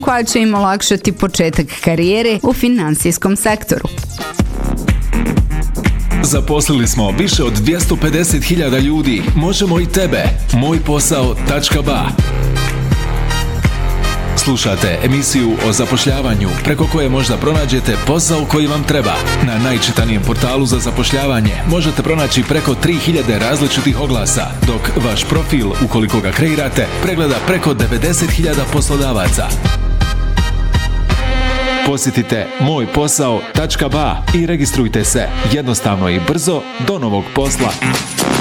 koja će im olakšati početak karijere u finansijskom sektoru. Zaposlili smo više od 250.000 ljudi. Možemo i tebe. Mojposao.ba. Slušate emisiju o zapošljavanju preko koje možda pronađete posao koji vam treba. Na najčitanijem portalu za zapošljavanje možete pronaći preko 3000 različitih oglasa, dok vaš profil, ukoliko ga kreirate, pregleda preko 90.000 poslodavaca. Posjetite mojposao.ba i registrujte se jednostavno i brzo do novog posla.